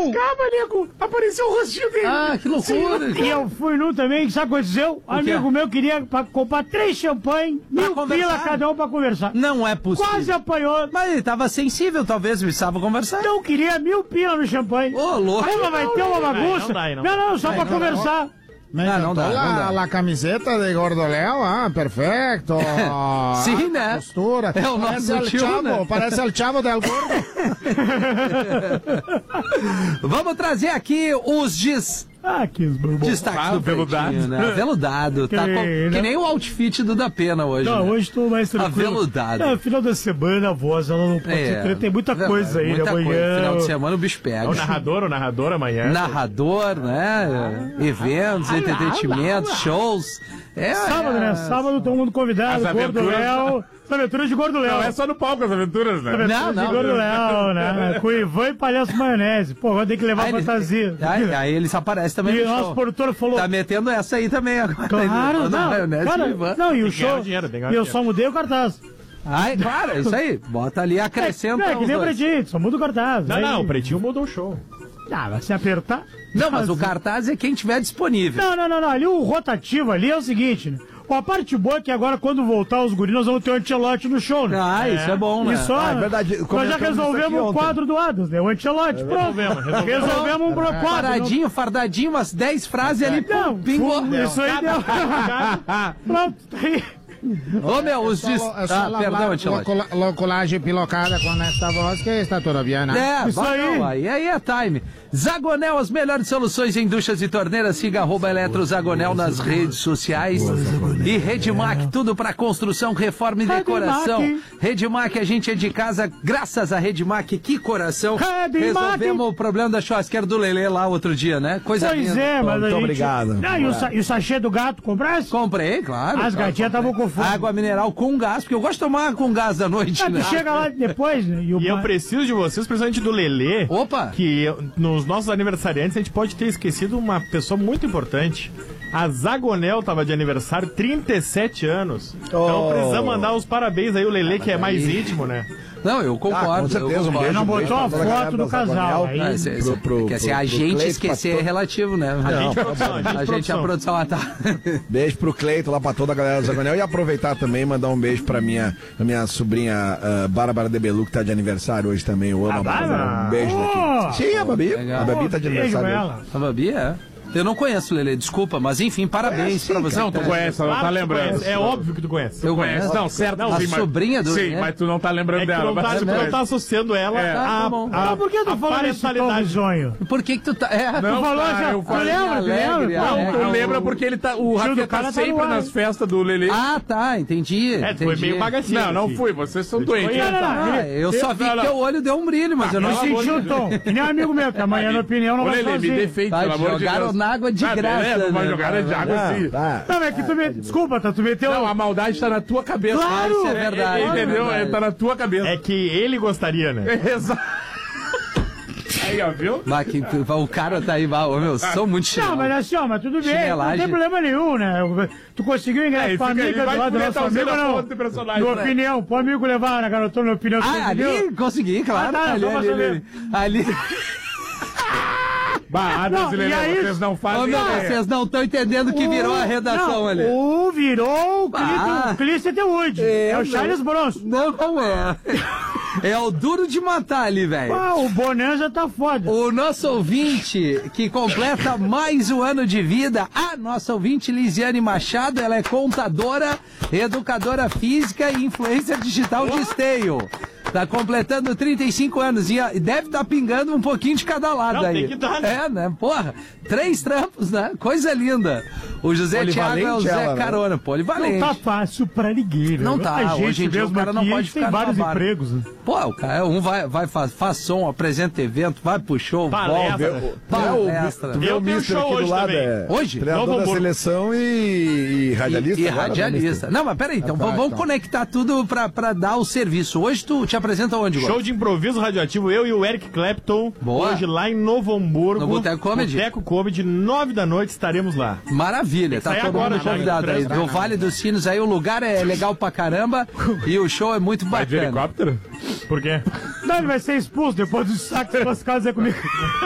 Mas calma, nego. Apareceu o rostinho dele. Ah, que loucura. E eu fui num também, sabe o que aconteceu? Amigo meu queria comprar 3 champanhe, 1.000 pila cada um pra conversar. Não é possível. Quase apanhou. Mas ele tava sensível, talvez, precisava conversar. Não queria 1.000 pila no champanhe. Ô, louco. Aí vai ter uma bagunça. Não, só pra conversar. Não dá. La camiseta de Gordoléu, perfeito. Sim, né? Postura. É o nosso tio, Chavo, né? Parece o Chavo del Gordo. Vamos trazer aqui os Que destaques do Pretinho, né? Aveludado. Tá que nem o outfit do Da Pena hoje. Não, né? hoje tô mais tranquilo. Aveludado. No final da semana a voz, ela não pode ser treta. Tem muita coisa aí, muita amanhã. Coisa. Final de semana o bicho pega. O narrador amanhã. Narrador, né? Eventos, entretenimentos, shows. Sábado, né? Sábado todo mundo convidado. Gordo Léo. As aventuras de Gordo Léo. Não é só no palco as aventuras, né? Não. De Gordo Léo, né? Com Ivan e Palhaço Maionese. Pô, vai ter que levar fantasia. Aí eles aparecem também e no o nosso show. produtor falou... Tá metendo essa aí também agora. Claro, não. Cara, e o show... E eu só mudei o cartaz. Ai, claro, é isso aí. Bota ali, acrescenta. É que nem o Pretinho, só muda o cartaz. Não, o Pretinho mudou o show. Vai se apertar. Não, mas o cartaz é quem tiver disponível. Não. Ali o rotativo ali é o seguinte, né? A parte boa é que agora, quando voltar os guris, nós vamos ter o Ancelotti no show, né? Isso é bom, né? E só, é verdade. Nós já resolvemos o quadro do Adams, né? O Ancelotti, pronto. Resolvemos um quadro. Paradinho, fardadinho, umas 10 frases ali, pingou. Isso aí deu. Pronto, tá aí. Ô, meu, os perdão, Ancelotti. Loculagem pilocada com esta voz que está tudo bem, né? Isso aí é time. Zagonel, as melhores soluções em duchas e torneiras. Siga @EletroZagonel nas redes sociais. E Redmac, tudo para construção, reforma e decoração. Redmac, a gente é de casa graças a Redmac. Que coração. Resolvemos o problema da churrasqueira do Lelê lá outro dia, né? Coisa linda. Pois é, mas muito obrigado. E o sachê do gato, comprasse? Comprei, claro. As gatinhas estavam com fome. Água mineral com gás, porque eu gosto de tomar com gás da noite, né? Chega lá depois, né? E eu preciso de vocês, principalmente do Lelê. Opa! Que nos nossos aniversariantes a gente pode ter esquecido uma pessoa muito importante. A Zagonel tava de aniversário, 37 anos. Então precisamos mandar os parabéns aí, o Lelê, que é mais íntimo, né? Não, eu concordo. Com certeza, um beijo. Não botou a foto do casal. A gente esquecer é relativo, né? A gente, a produção, tá. Beijo pro Cleito, lá pra toda a galera do Zagonel. E aproveitar também e mandar um beijo pra minha sobrinha Bárbara Debelu, que tá de aniversário hoje também. Eu amo a Bárbara. Um beijo daqui. Sim, a Babi. Legal. A Babi tá de aniversário hoje. A Babi, Eu não conheço, Lelê, desculpa, mas enfim, parabéns pra você. Não, tu conhece, ela não tá lembrando. É óbvio que tu conhece. Eu conheço. Não, certo. Não, a sobrinha do Sim, mas tu não tá lembrando dela. Tu não tá associando ela a por que tu falou isso tão risonho? Por que tu tá... Tu falou assim, tu lembra? Não, tu lembra porque ele tá... O Rafinha tá sempre nas festas do Lelê. Ah, tá, entendi. Foi meio bagacinho. Não foi, vocês são doentes. Eu só vi que teu olho deu um brilho, mas eu não senti o tom. Que nem um amigo meu, que amanhã na opinião não vai fazer. Lelê, me defende, pelo amor de Deus. Jogaram na água de graça. Vai jogar de água assim. Não, é que tu desculpa, tu meteu... Não, a maldade tá na tua cabeça. Claro! Isso é verdade. Entendeu? Tá na tua cabeça. É que ele gostaria, né? Exato. Aí, ó, viu? O cara tá aí, meu, sou muito chinelo. Não, mas assim, mas tudo bem, não tem problema nenhum, né? Tu conseguiu ingresso pra amiga do lado do nosso amigo, não? Tua opinião, pro amigo levar na garotona, na opinião. Ali consegui, claro. Ali... Vocês não fazem ideia. Vocês não estão entendendo o que virou a redação ali. Virou o Clint Wood. É o Charles Bronson. Não é. É o duro de matar ali, velho. O Bonanza tá foda. O nosso ouvinte, que completa mais um ano de vida, a nossa ouvinte Lisiane Machado, ela é contadora, educadora física e influencer digital de esteio. Tá completando 35 anos e deve estar pingando um pouquinho de cada lado aí. Tem que dar, né? Né? Porra, 3 trampos, né? Coisa linda. O José Thiago é o Zé Carona, polivalente. Não tá fácil pra ninguém, né? Não tá, hoje em dia o cara não pode ficar tem vários empregos, né? Pô, o cara, faz som, apresenta evento, vai pro show, palestra. Tu vê o Mister aqui do lado, hoje? Treinador da seleção e radialista. E radialista. Não, mas peraí, então vamos conectar tudo pra dar o serviço. Hoje tu te apresenta onde, Show de improviso radioativo, eu e o Eric Clapton. Boa. Hoje lá em Novo Hamburgo. No Boteco Comedy. Boteco Comedy, 9 da noite estaremos lá. Maravilha, tá todo mundo convidado aí. Do Vale dos Sinos aí, o lugar é legal pra caramba e o show é muito bacana. Vai de helicóptero? Por quê? Não, ele vai ser expulso depois do saco das casas comigo.